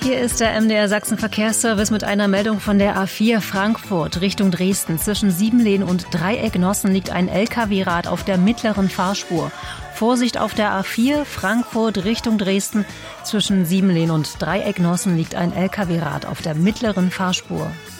Hier ist der MDR Sachsen Verkehrsservice mit einer Meldung von der A4 Frankfurt Richtung Dresden. Zwischen Siebenlehn und Dreiecknossen liegt ein LKW-Rad auf der mittleren Fahrspur. Vorsicht auf der A4 Frankfurt Richtung Dresden. Zwischen Siebenlehn und Dreiecknossen liegt ein LKW-Rad auf der mittleren Fahrspur.